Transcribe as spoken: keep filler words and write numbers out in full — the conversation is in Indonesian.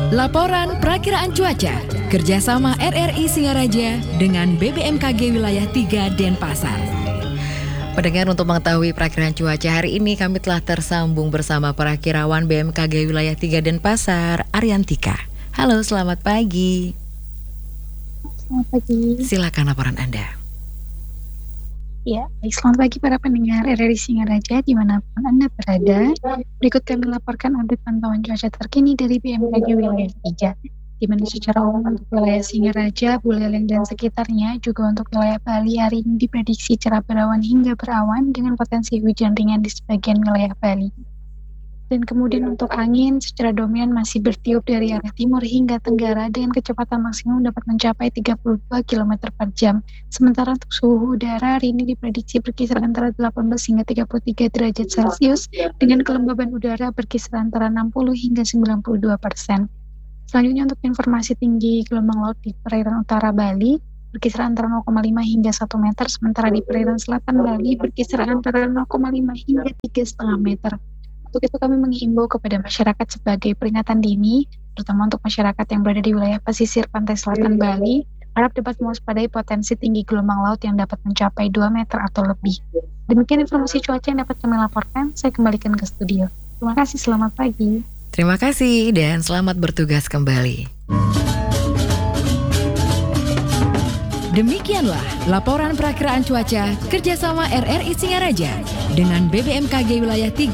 Laporan Perakiraan Cuaca kerjasama R R I Singaraja dengan B B M K G Wilayah tiga Denpasar. Pendengar, untuk mengetahui perakiraan cuaca hari ini kami telah tersambung bersama perakirawan B M K G Wilayah tiga Denpasar, Ariantika. Halo, selamat pagi. Selamat pagi. Silakan laporan Anda. Ya, baik, selamat pagi para pendengar R R I Singaraja dimanapun Anda berada. Berikut kami laporkan update pantauan cuaca terkini dari B M K G Wilayah tiga, di mana secara umum untuk wilayah Singaraja, Buleleng, dan sekitarnya, juga untuk wilayah Bali hari ini diprediksi cerah berawan hingga berawan dengan potensi hujan ringan di sebagian wilayah Bali. Dan kemudian untuk angin secara dominan masih bertiup dari arah timur hingga tenggara dengan kecepatan maksimum dapat mencapai tiga puluh dua kilometer per jam. Sementara untuk suhu udara hari ini diprediksi berkisar antara delapan belas hingga tiga puluh tiga derajat Celcius dengan kelembaban udara berkisar antara enam puluh hingga sembilan puluh dua persen. Selanjutnya untuk informasi tinggi gelombang laut di perairan utara Bali berkisar antara nol koma lima hingga satu meter, sementara di perairan selatan Bali berkisar antara nol koma lima hingga tiga koma lima meter. Untuk itu kami menghimbau kepada masyarakat sebagai peringatan dini, terutama untuk masyarakat yang berada di wilayah pesisir pantai selatan Bali, harap dapat mewaspadai potensi tinggi gelombang laut yang dapat mencapai dua meter atau lebih. Demikian informasi cuaca yang dapat kami laporkan, saya kembalikan ke studio. Terima kasih, selamat pagi. Terima kasih dan selamat bertugas kembali. Demikianlah laporan perakiraan cuaca kerjasama R R I Singaraja dengan B B M K G Wilayah tiga